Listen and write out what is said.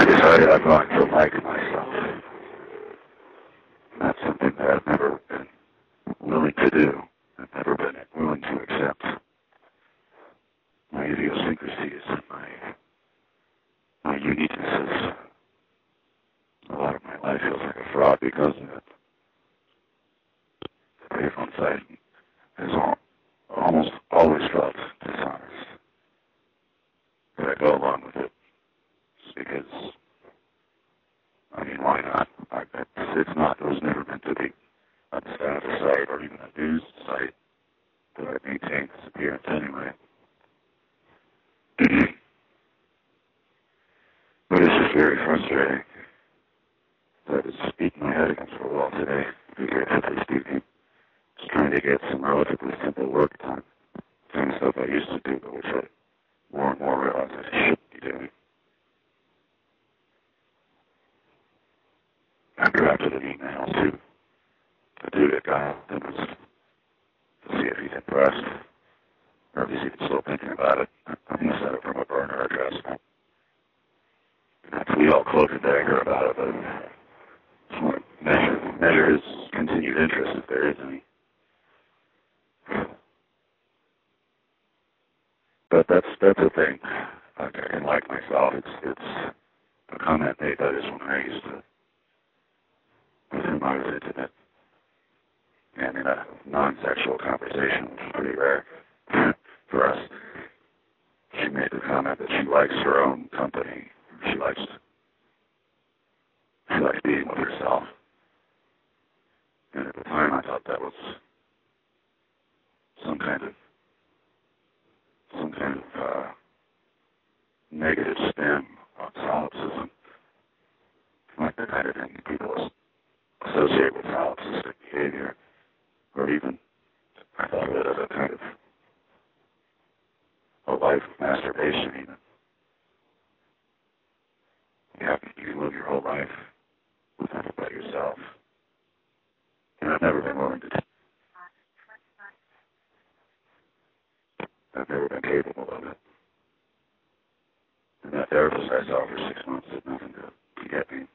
decided I'm going to like myself. That's something that I've never been willing to do. I've never been willing to accept my idiosyncrasies and my uniquenesses. A lot of my life feels like a fraud because of it. The payphone side has almost always felt dishonest. But I go along with it just because, why not? It was never meant to be a status site or even a news site, but I maintain this appearance anyway. But it's just very frustrating. So I just beat my head against the wall today, figuratively speaking. Just trying to get some relatively simple work done. Some stuff I used to do, but which I more and more realize I shouldn't be doing. I drafted an email to the dude at Guy Simmons to see if he's impressed, or if he's even still thinking about it. I'm going to set it from a burner address. We all cloak and dagger about it, but just want to measure his continued interest if there is any. But that's the thing. I can like myself. It's a comment made by this one I used to, with whom I was intimate, and in a non-sexual conversation, which is pretty rare for us. She made the comment that she likes her own company. She likes being with herself. And at the time, I thought that was some kind of negative spin on solipsism, like the kind of thing people associate with solipsistic behavior, or even I thought of it as a kind of a life of masturbation, even. You can live your whole life with nothing but yourself. And I've never been willing to. I've never been capable of it. And that therapist I saw for 6 months did nothing to get me.